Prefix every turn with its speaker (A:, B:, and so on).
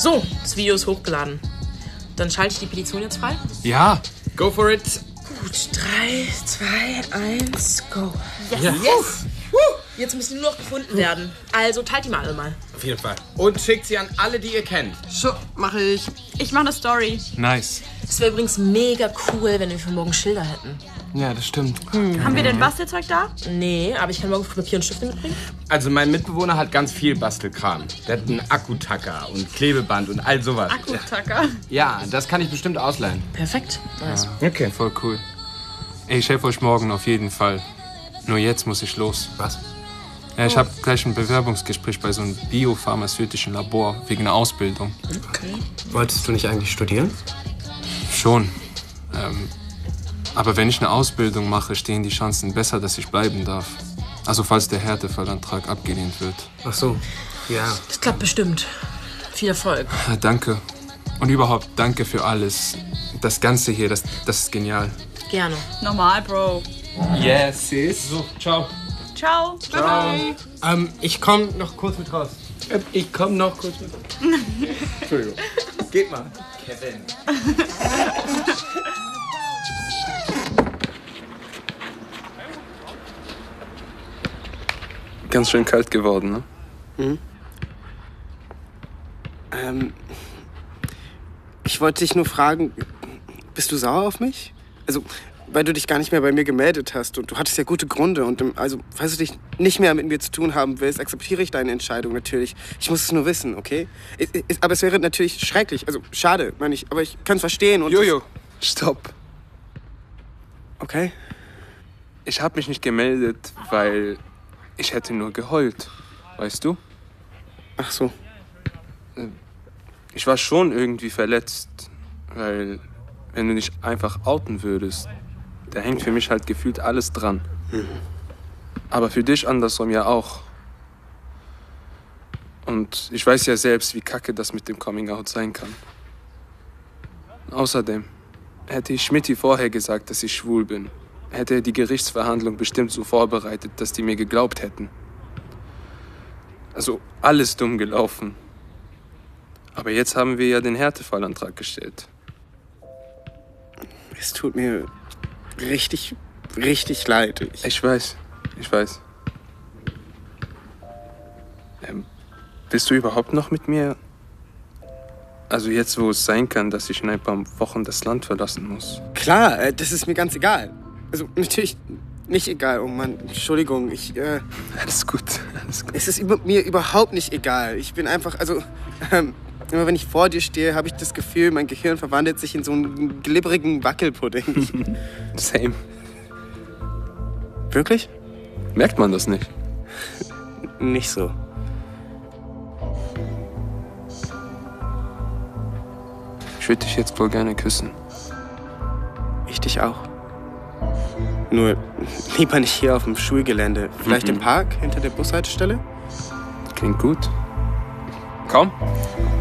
A: So, das Video ist hochgeladen. Dann schalte ich die Petition jetzt frei.
B: Ja.
C: Go for it.
A: Gut, 3, 2, 1, go.
C: Yes. Yes.
A: Jetzt müssen die nur noch gefunden werden. Also teilt die mal alle mal.
C: Auf jeden Fall. Und schickt sie an alle, die ihr kennt.
D: So, mache ich.
E: Ich mache eine Story.
B: Nice.
A: Es wäre übrigens mega cool, wenn wir für morgen Schilder hätten.
B: Ja, das stimmt.
E: Haben wir denn Bastelzeug da?
A: Nee, aber ich kann morgen Papier und Stifte mitbringen.
C: Also mein Mitbewohner hat ganz viel Bastelkram. Der hat einen Akkutacker und Klebeband und all sowas.
E: Akkutacker.
C: Ja, das kann ich bestimmt ausleihen.
A: Perfekt. Nice.
C: Okay.
B: Voll cool. Ey, ich helfe euch morgen auf jeden Fall. Nur jetzt muss ich los.
C: Was?
B: Ja, ich habe gleich ein Bewerbungsgespräch bei so einem biopharmazeutischen Labor wegen einer Ausbildung.
D: Okay. Wolltest du nicht eigentlich studieren?
B: Schon. Aber wenn ich eine Ausbildung mache, stehen die Chancen besser, dass ich bleiben darf. Also falls der Härtefallantrag abgelehnt wird.
D: Ach so, ja.
A: Das klappt bestimmt. Viel Erfolg.
B: Ja, danke. Und überhaupt danke für alles. Das Ganze hier, das ist genial.
A: Gerne.
E: Normal, Bro.
B: Yes, sis. So, ciao.
E: Ciao. Bye.
D: Ich komm noch kurz mit raus.
C: Ich komme noch kurz mit. Entschuldigung. Geht mal. Kevin.
B: Ganz schön kalt geworden, ne?
D: Ich wollte dich nur fragen, bist du sauer auf mich? Also, weil du dich gar nicht mehr bei mir gemeldet hast und du hattest ja gute Gründe und also, falls du dich nicht mehr mit mir zu tun haben willst, akzeptiere ich deine Entscheidung natürlich. Ich muss es nur wissen, okay? Aber es wäre natürlich schrecklich, also schade, meine ich, aber ich kann es verstehen und...
B: Jojo, stopp.
D: Okay.
B: Ich habe mich nicht gemeldet, weil ich hätte nur geheult, weißt du?
D: Ach so.
B: Ich war schon irgendwie verletzt, weil wenn du dich einfach outen würdest, da hängt für mich halt gefühlt alles dran. Aber für dich andersrum ja auch. Und ich weiß ja selbst, wie kacke das mit dem Coming-out sein kann. Außerdem, hätte ich Schmidti vorher gesagt, dass ich schwul bin, hätte er die Gerichtsverhandlung bestimmt so vorbereitet, dass die mir geglaubt hätten. Also alles dumm gelaufen. Aber jetzt haben wir ja den Härtefallantrag gestellt.
D: Es tut mir richtig, richtig leid.
B: Ich weiß. Bist du überhaupt noch mit mir? Also jetzt, wo es sein kann, dass ich in ein paar Wochen das Land verlassen muss.
D: Klar, das ist mir ganz egal. Also natürlich nicht egal, oh Mann, Entschuldigung,
B: Alles gut.
D: Es ist mir überhaupt nicht egal. Ich bin einfach, also, immer wenn ich vor dir stehe, habe ich das Gefühl, mein Gehirn verwandelt sich in so einen glibberigen Wackelpudding.
B: Same.
D: Wirklich?
B: Merkt man das nicht?
D: Nicht so.
B: Ich würde dich jetzt wohl gerne küssen.
D: Ich dich auch. Nur lieber nicht hier auf dem Schulgelände. Vielleicht im Park, hinter der Bushaltestelle?
B: Klingt gut. Komm.